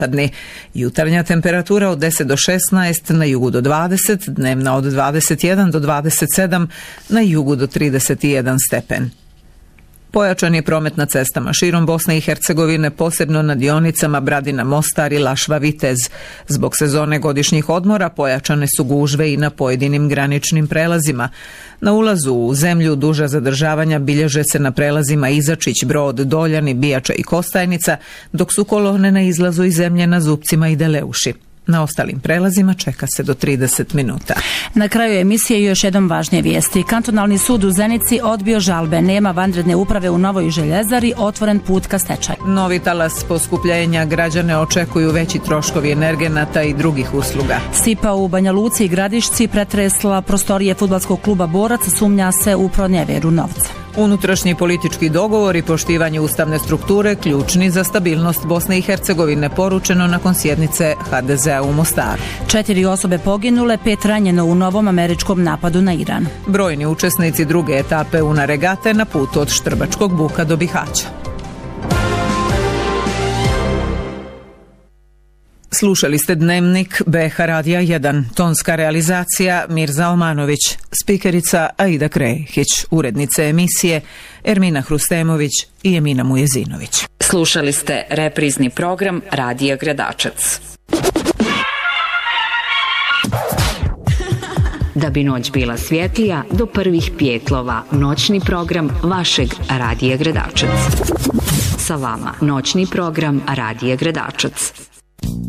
Jutarnja temperatura od 10 do 16, na jugu do 20, dnevna od 21 do 27, na jugu do 31 stepen. Pojačan je promet na cestama širom Bosne i Hercegovine, posebno na dionicama Bradina-Mostar i Lašva-Vitez. Zbog sezone godišnjih odmora pojačane su gužve i na pojedinim graničnim prelazima. Na ulazu u zemlju duža zadržavanja bilježe se na prelazima Izačić, Brod, Doljani, Bijača i Kostajnica, dok su kolone na izlazu iz zemlje na Zupcima i Deleuši. Na ostalim prelazima čeka se do 30 minuta. Na kraju emisije još jednom važnije vijesti. Kantonalni sud u Zenici odbio žalbe. Nema vanredne uprave u Novoj Željezari, otvoren put ka stečaju. Novi talas poskupljenja, građane očekuju veći troškovi energenata i drugih usluga. Sipa u Banja Luci i Gradišci pretresla prostorije fudbalskog kluba Borac, sumnja se u pronevjeru novca. Unutrašnji politički dogovor i poštivanje ustavne strukture ključni za stabilnost Bosne i Hercegovine, poručeno nakon sjednice HDZ-a u Mostaru. 4 osobe poginule, 5 ranjeno u novom američkom napadu na Iran. Brojni učesnici druge etape UNA regate na putu od Štrbačkog buka do Bihaća. Slušali ste Dnevnik BH Radija 1, tonska realizacija Mirza Omanović, spikerica Aida Krehić, urednice emisije Ermina Hrustemović i Emina Mujezinović. Slušali ste reprizni program Radija Gradačac. Da bi noć bila svjetlija, do prvih pjetlova noćni program vašeg Radija Gradačac. Sa vama noćni program Radija Gradačac.